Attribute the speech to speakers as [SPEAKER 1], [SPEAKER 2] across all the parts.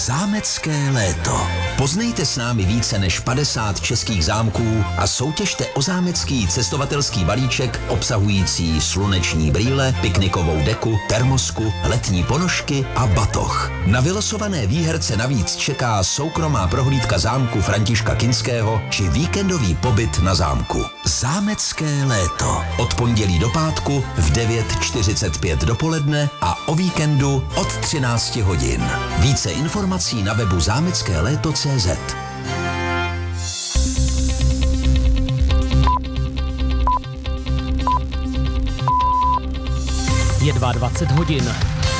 [SPEAKER 1] Zámecké léto. Poznejte s námi více než 50 českých zámků a soutěžte o zámecký cestovatelský balíček obsahující sluneční brýle, piknikovou deku, termosku, letní ponožky a batoh. Na vylosované výherce navíc čeká soukromá prohlídka zámku Františka Kinského či víkendový pobyt na zámku. Zámecké léto. Od pondělí do pátku v 9:45 dopoledne a o víkendu od 13 hodin. Více informací na webu zámeckéléto.cz.
[SPEAKER 2] Je 22 hodin.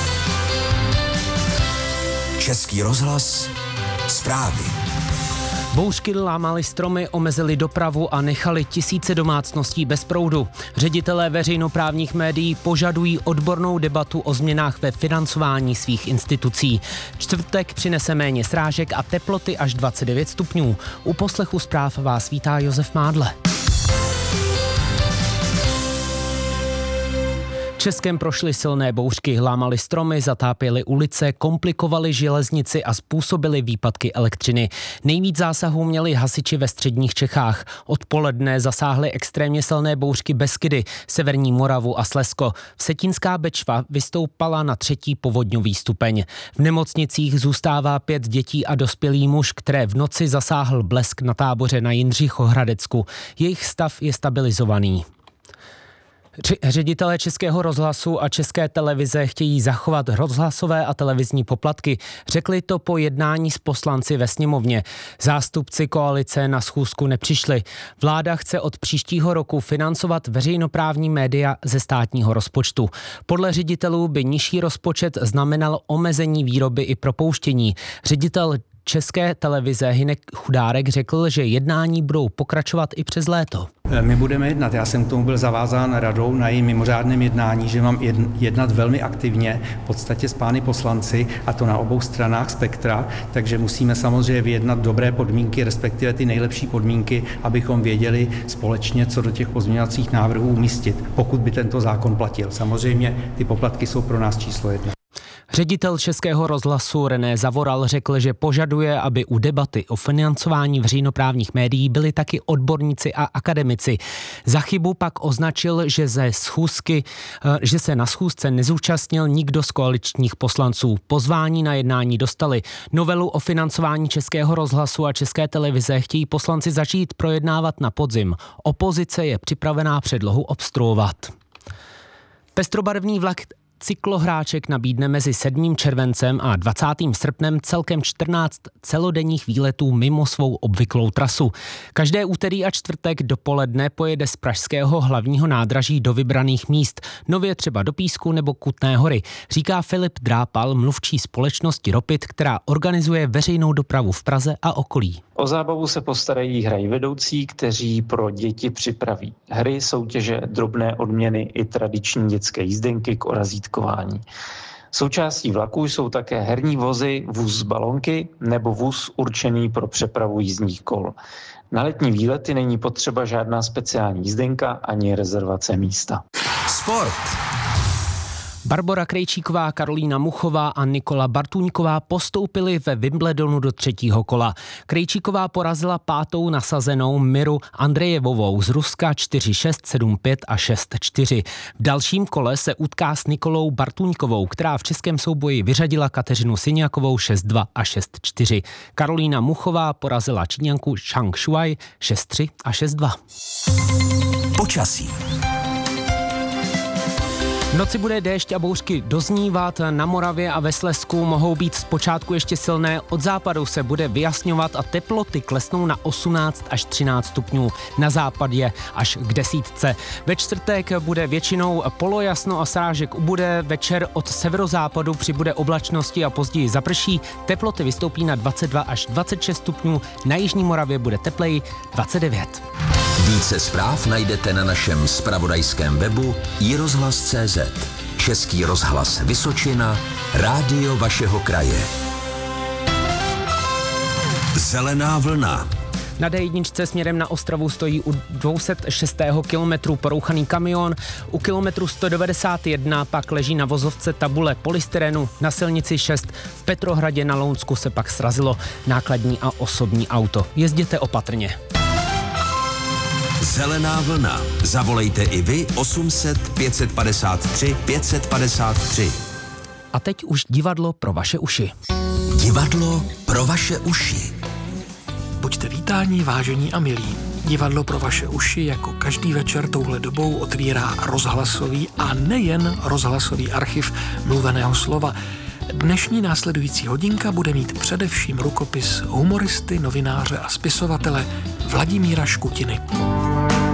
[SPEAKER 1] Český rozhlas, zprávy.
[SPEAKER 2] Bouřky lámaly stromy, omezily dopravu a nechali tisíce domácností bez proudu. Ředitelé veřejnoprávních médií požadují odbornou debatu o změnách ve financování svých institucí. Čtvrtek přinese méně srážek a teploty až 29 stupňů. U poslechu zpráv vás vítá Josef Mádle. Českem prošly silné bouřky, lámaly stromy, zatápěly ulice, komplikovaly železnici a způsobily výpadky elektřiny. Nejvíc zásahů měli hasiči ve středních Čechách. Odpoledne zasáhly extrémně silné bouřky Beskydy, Severní Moravu a Slezsko. Vsetínská Bečva vystoupala na 3. povodňový stupeň. V nemocnicích zůstává 5 dětí a dospělý muž, které v noci zasáhl blesk na táboře na Jindřichohradecku. Jejich stav je stabilizovaný. Ředitelé Českého rozhlasu a České televize chtějí zachovat rozhlasové a televizní poplatky. Řekli to po jednání s poslanci ve sněmovně. Zástupci koalice na schůzku nepřišli. Vláda chce od příštího roku financovat veřejnoprávní média ze státního rozpočtu. Podle ředitelů by nižší rozpočet znamenal omezení výroby i propouštění. Ředitel České televize Hynek Chudárek řekl, že jednání budou pokračovat i přes léto.
[SPEAKER 3] My budeme jednat. Já jsem k tomu byl zavázán radou na jejím mimořádném jednání, že mám jednat velmi aktivně, v podstatě s pány poslanci, a to na obou stranách spektra, takže musíme samozřejmě vyjednat dobré podmínky, respektive ty nejlepší podmínky, abychom věděli společně, co do těch pozměňovacích návrhů umístit, pokud by tento zákon platil. Samozřejmě ty poplatky jsou pro nás číslo 1.
[SPEAKER 2] Ředitel Českého rozhlasu René Zavoral řekl, že požaduje, aby u debaty o financování veřejnoprávních médií byli taky odborníci a akademici. Za chybu pak označil, že se na schůzce nezúčastnil nikdo z koaličních poslanců. Pozvání na jednání dostali. Novelu o financování Českého rozhlasu a České televize chtějí poslanci začít projednávat na podzim. Opozice je připravená předlohu obstruovat. Pestrobarevný vlak Cyklohráček nabídne mezi 7. červencem a 20. srpnem celkem 14 celodenních výletů mimo svou obvyklou trasu. Každé úterý a čtvrtek dopoledne pojede z pražského hlavního nádraží do vybraných míst, nově třeba do Písku nebo Kutné Hory, říká Filip Drápal, mluvčí společnosti Ropit, která organizuje veřejnou dopravu v Praze a okolí.
[SPEAKER 4] O zábavu se postarají hrají vedoucí, kteří pro děti připraví hry, soutěže, drobné odměny i tradiční dětské jízdenky k orazítkování. Součástí vlaků jsou také herní vozy, vůz z balonky nebo vůz určený pro přepravu jízdních kol. Na letní výlety není potřeba žádná speciální jízdenka ani rezervace místa.
[SPEAKER 1] Sport.
[SPEAKER 2] Barbora Krejčíková, Karolína Muchová a Nikola Bartůňková postoupili ve Wimbledonu do 3. kola. Krejčíková porazila 5. nasazenou Miru Andrejevovou z Ruska 4-6, 7-5 a 6-4. V dalším kole se utká s Nikolou Bartůňkovou, která v českém souboji vyřadila Kateřinu Syniakovou 6-2 a 6-4. Karolína Muchová porazila Číňanku Zhang Shuai 6-3 a 6-2.
[SPEAKER 1] Počasí.
[SPEAKER 2] V noci bude déšť a bouřky doznívat, na Moravě a ve Slezsku mohou být zpočátku ještě silné, od západu se bude vyjasňovat a teploty klesnou na 18 až 13 stupňů, na západě až k 10. Ve čtvrtek bude většinou polojasno a srážek ubude, večer od severozápadu přibude oblačnosti a později zaprší, teploty vystoupí na 22 až 26 stupňů, na jižní Moravě bude tepleji 29.
[SPEAKER 1] Více zpráv najdete na našem zpravodajském webu iRozhlas.cz. Český rozhlas Vysočina, rádio vašeho kraje. Zelená vlna.
[SPEAKER 2] Na D1 směrem na Ostravu stojí u 206. kilometru porouchaný kamion, u kilometru 191 pak leží na vozovce tabule polystyrenu, na silnici 6 v Petrohradě na Lounsku se pak srazilo nákladní a osobní auto. Jezděte opatrně.
[SPEAKER 1] Zelená vlna. Zavolejte i vy 800 553 553.
[SPEAKER 2] A teď už divadlo pro vaše uši.
[SPEAKER 1] Divadlo pro vaše uši.
[SPEAKER 5] Buďte vítáni, vážení a milí. Divadlo pro vaše uši jako každý večer touhle dobou otvírá rozhlasový a nejen rozhlasový archiv mluveného slova. Dnešní následující hodinka bude mít především rukopis humoristy, novináře a spisovatele Vladimíra Škutiny.